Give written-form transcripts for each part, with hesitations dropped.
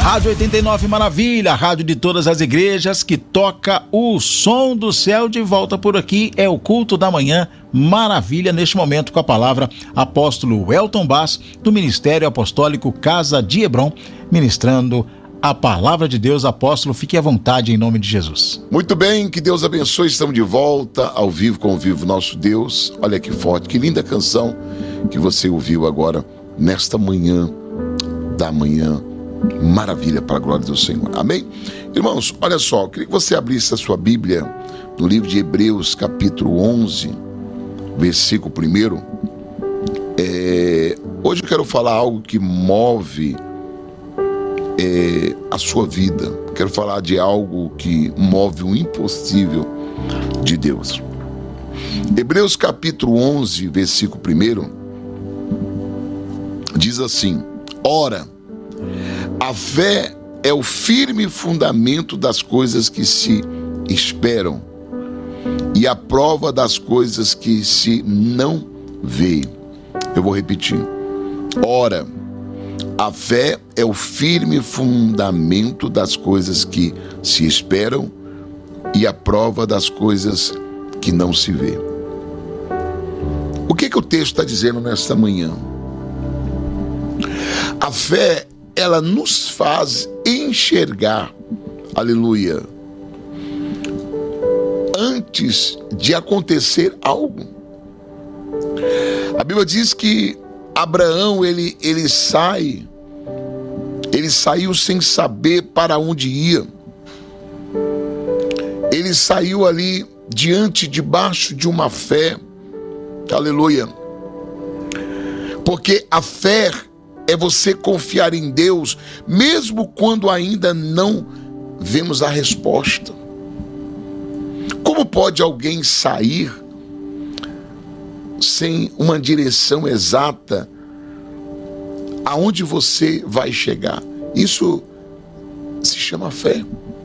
Rádio 89 Maravilha, a rádio de todas as igrejas que toca o som do céu. De volta por aqui é o culto da manhã Maravilha, neste momento com a palavra apóstolo Elton Bass, do Ministério Apostólico Casa de Hebron, ministrando a palavra de Deus. Apóstolo, fique à vontade em nome de Jesus. Muito bem, que Deus abençoe. Estamos de volta ao vivo com o Vivo Nosso Deus. Olha que forte, que linda canção que você ouviu agora nesta manhã da manhã Maravilha, para a glória do Senhor. Amém? Irmãos, olha só, eu queria que você abrisse a sua Bíblia no livro de Hebreus, capítulo 11, versículo 1. Hoje eu quero falar algo que move a sua vida. Quero falar de algo que move o impossível de Deus. Hebreus, capítulo 11, versículo 1, diz assim: ora, a fé é o firme fundamento das coisas que se esperam e a prova das coisas que se não vê. Eu vou repetir. Ora, a fé é o firme fundamento das coisas que se esperam e a prova das coisas que não se vê. O que o texto está dizendo nesta manhã? A fé, ela nos faz enxergar, aleluia, antes de acontecer algo. A Bíblia diz que Abraão, ele saiu sem saber para onde ia. Ele saiu ali debaixo de uma fé, aleluia, porque a fé é você confiar em Deus, mesmo quando ainda não vemos a resposta. Como pode alguém sair sem uma direção exata aonde você vai chegar? Isso se chama fé.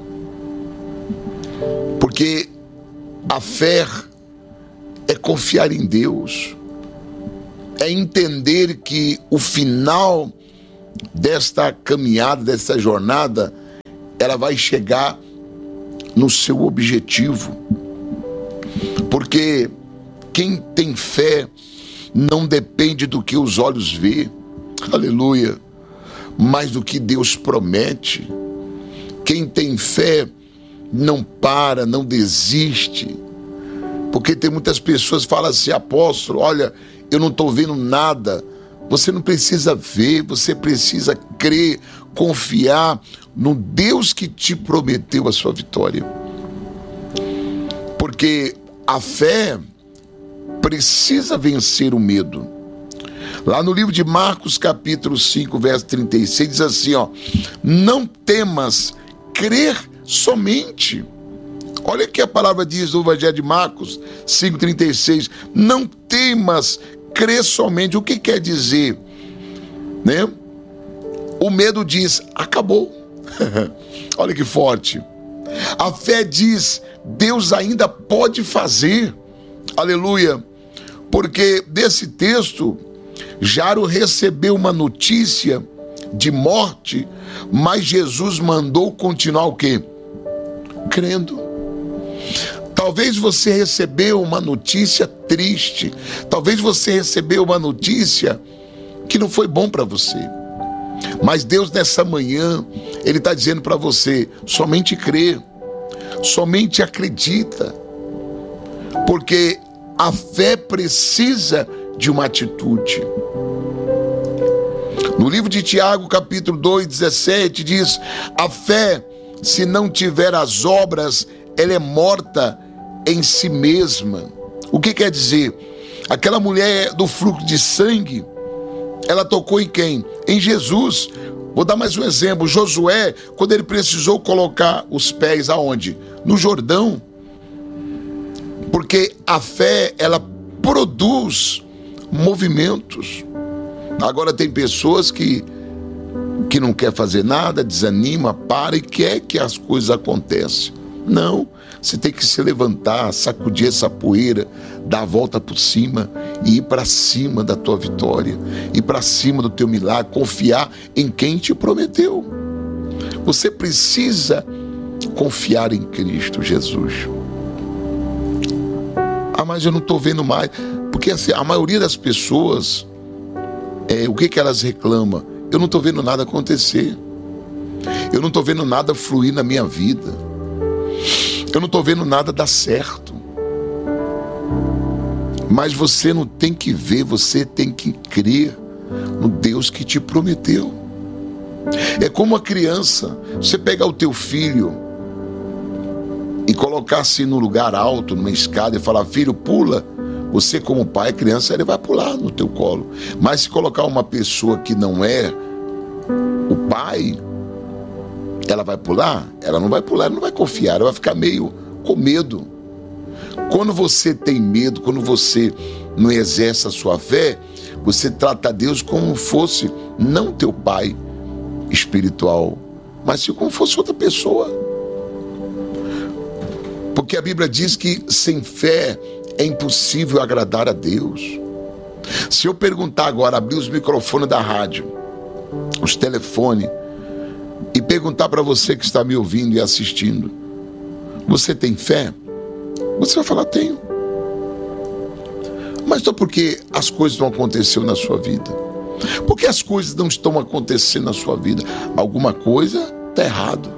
Porque a fé é confiar em Deus. É entender que o final desta caminhada, desta jornada, ela vai chegar no seu objetivo. Porque quem tem fé não depende do que os olhos vê, aleluia, mas do que Deus promete. Quem tem fé não para, não desiste. Porque tem muitas pessoas que falam assim: apóstolo, olha, eu não estou vendo nada. Você não precisa ver, você precisa crer, confiar no Deus que te prometeu a sua vitória. Porque a fé precisa vencer o medo. Lá no livro de Marcos, capítulo 5, verso 36, diz assim, ó: não temas, crer somente. Olha o que a palavra diz no Evangelho de Marcos 5,36. Não temas, crer somente. O que quer dizer? Né? O medo diz: acabou. Olha que forte. A fé diz: Deus ainda pode fazer. Aleluia. Porque desse texto, Jairo recebeu uma notícia de morte, mas Jesus mandou continuar o quê? Crendo. Talvez você recebeu uma notícia triste, talvez você recebeu uma notícia que não foi bom para você, mas Deus nessa manhã, Ele está dizendo para você: somente crê, somente acredita, porque a fé precisa de uma atitude. No livro de Tiago, capítulo 2:17, diz: a fé, se não tiver as obras, ela é morta em si mesma. O que quer dizer? Aquela mulher do fluxo de sangue, ela tocou em quem? Em Jesus. Vou dar mais um exemplo. Josué, quando ele precisou colocar os pés aonde? No Jordão. Porque a fé, ela produz movimentos. Agora tem pessoas que não quer fazer nada, desanima, para e quer que as coisas aconteçam. Não, você tem que se levantar, sacudir essa poeira, dar a volta por cima e ir para cima da tua vitória, ir para cima do teu milagre, confiar em quem te prometeu. Você precisa confiar em Cristo Jesus. Ah, mas eu não estou vendo mais. Porque assim, a maioria das pessoas, o que elas reclamam? Eu não estou vendo nada acontecer. Eu não estou vendo nada fluir na minha vida. Eu não estou vendo nada dar certo. Mas você não tem que ver, você tem que crer no Deus que te prometeu. É como uma criança, você pegar o teu filho e colocar assim num lugar alto, numa escada e falar: filho, pula. Você como pai, criança, ele vai pular no teu colo. Mas se colocar uma pessoa que não é o pai, ela vai pular? Ela não vai pular, ela não vai confiar, ela vai ficar meio com medo. Quando você tem medo, quando você não exerce a sua fé, você trata Deus como fosse não teu pai espiritual, mas como fosse outra pessoa. Porque a Bíblia diz que sem fé é impossível agradar a Deus. Se eu perguntar agora, abrir os microfones da rádio, os telefones, e perguntar para você que está me ouvindo e assistindo: você tem fé? Você vai falar: tenho. Mas então por que as coisas não aconteceram na sua vida? Por que as coisas não estão acontecendo na sua vida? Alguma coisa está errado.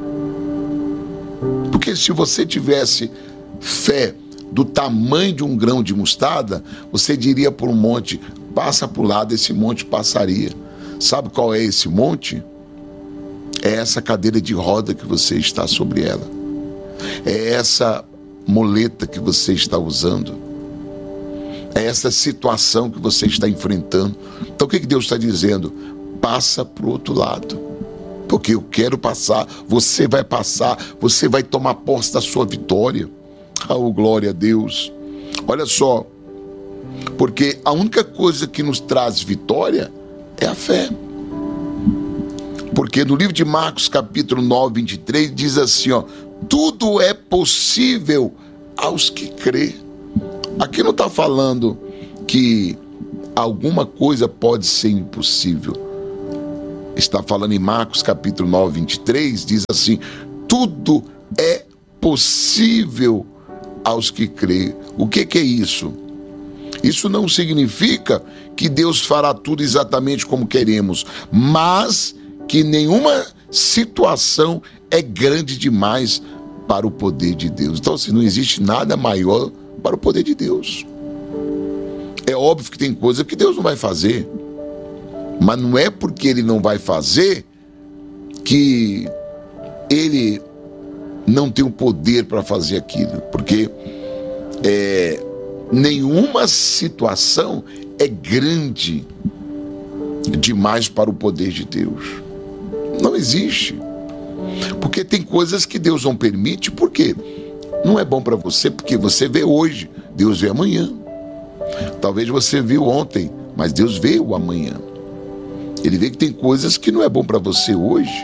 Porque se você tivesse fé do tamanho de um grão de mostarda, você diria por um monte: passa para o lado, esse monte passaria. Sabe qual é esse monte? É essa cadeira de roda que você está sobre ela. É essa muleta que você está usando. É essa situação que você está enfrentando. Então o que Deus está dizendo? Passa para o outro lado. Porque eu quero passar, você vai tomar posse da sua vitória. Oh, glória a Deus. Olha só, porque a única coisa que nos traz vitória é a fé. Porque no livro de Marcos, capítulo 9, 23, diz assim, ó: tudo é possível aos que crê. Aqui não está falando que alguma coisa pode ser impossível. Está falando em Marcos, capítulo 9, 23, diz assim: tudo é possível aos que crê. O que é isso? Isso não significa que Deus fará tudo exatamente como queremos, mas que nenhuma situação é grande demais para o poder de Deus. Então, assim, não existe nada maior para o poder de Deus. É óbvio que tem coisa que Deus não vai fazer, mas não é porque Ele não vai fazer que Ele não tem o poder para fazer aquilo, porque nenhuma situação é grande demais para o poder de Deus. Não existe. Porque tem coisas que Deus não permite, porque não é bom para você, porque você vê hoje, Deus vê amanhã. Talvez você viu ontem, mas Deus vê o amanhã. Ele vê que tem coisas que não é bom para você hoje.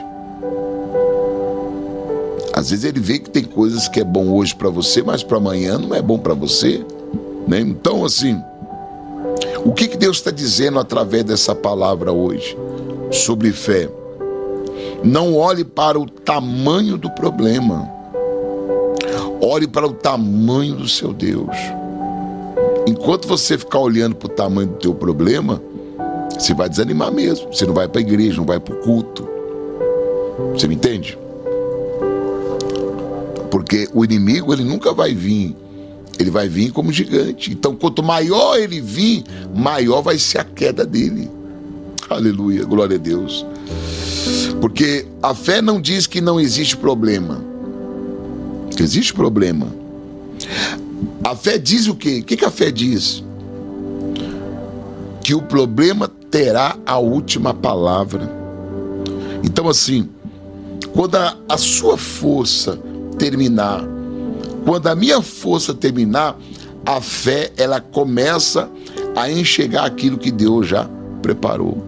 Às vezes ele vê que tem coisas que é bom hoje para você, mas para amanhã não é bom para você, né? Então, assim, o que Deus está dizendo através dessa palavra hoje sobre fé? Não olhe para o tamanho do problema, olhe para o tamanho do seu Deus. Enquanto você ficar olhando para o tamanho do teu problema, você vai desanimar mesmo. Você não vai para a igreja, não vai para o culto. Você me entende? Porque o inimigo, ele nunca vai vir. Ele vai vir como gigante. Então, quanto maior ele vir, maior vai ser a queda dele. Aleluia, glória a Deus. Porque a fé não diz que não existe problema. Existe problema. A fé diz o quê? O que a fé diz? Que o problema terá a última palavra. Então, assim, quando a sua força terminar, quando a minha força terminar, a fé, ela começa a enxergar aquilo que Deus já preparou.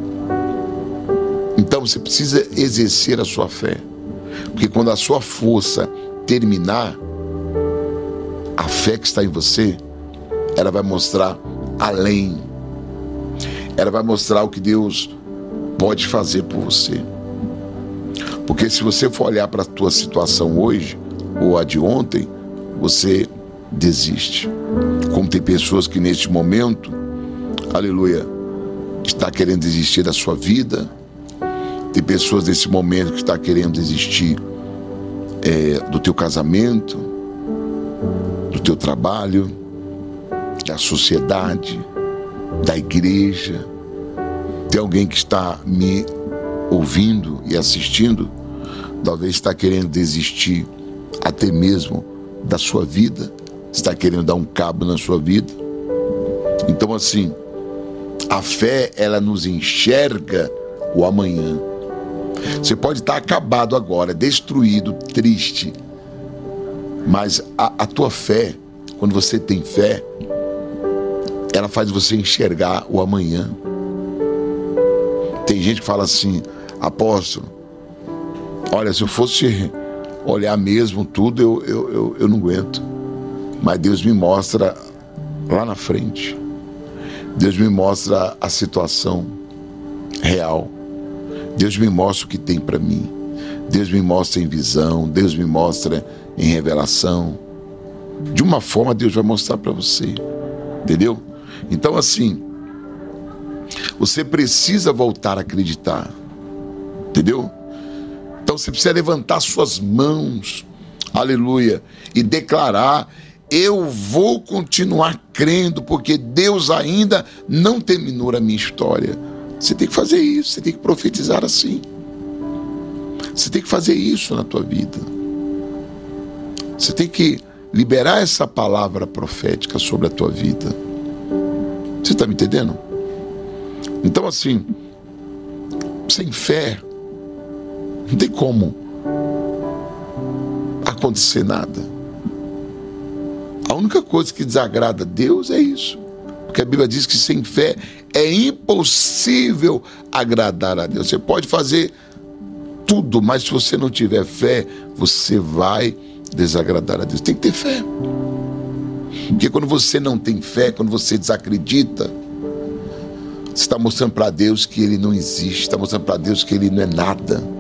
Então você precisa exercer a sua fé, porque quando a sua força terminar, a fé que está em você, ela vai mostrar além, ela vai mostrar o que Deus pode fazer por você. Porque se você for olhar para a tua situação hoje, ou a de ontem, você desiste. Como tem pessoas que neste momento, aleluia, está querendo desistir da sua vida. Tem pessoas nesse momento que está querendo desistir do teu casamento, do teu trabalho, da sociedade, da igreja. Tem alguém que está me ouvindo e assistindo, talvez está querendo desistir até mesmo da sua vida, está querendo dar um cabo na sua vida. Então assim, a fé, ela nos enxerga o amanhã. Você pode estar acabado agora, destruído, triste, mas a tua fé, quando você tem fé, ela faz você enxergar o amanhã. Tem gente que fala assim: apóstolo, olha, se eu fosse olhar mesmo tudo, eu não aguento. Mas Deus me mostra lá na frente. Deus me mostra a situação real. Deus me mostra o que tem para mim. Deus me mostra em visão. Deus me mostra em revelação. De uma forma Deus vai mostrar para você. Entendeu? Então assim, você precisa voltar a acreditar. Entendeu? Então você precisa levantar suas mãos, aleluia, e declarar: eu vou continuar crendo, porque Deus ainda não terminou a minha história. Você tem que fazer isso, você tem que profetizar assim. Você tem que fazer isso na tua vida. Você tem que liberar essa palavra profética sobre a tua vida. Você está me entendendo? Então assim, sem fé, não tem como acontecer nada. A única coisa que desagrada a Deus é isso. Porque a Bíblia diz que sem fé é impossível agradar a Deus. Você pode fazer tudo, mas se você não tiver fé, você vai desagradar a Deus. Tem que ter fé. Porque quando você não tem fé, quando você desacredita, você está mostrando para Deus que Ele não existe, está mostrando para Deus que Ele não é nada.